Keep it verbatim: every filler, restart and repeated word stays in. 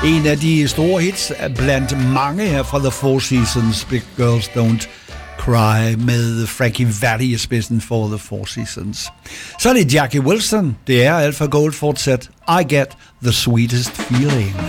En af de store hits blandt mange her fra The Four Seasons, Big Girls Don't Cry, med Frankie Valli i spidsen for The Four Seasons. Så er det Jackie Wilson, det er Alpha Gold fortsat, I Get the Sweetest Feeling.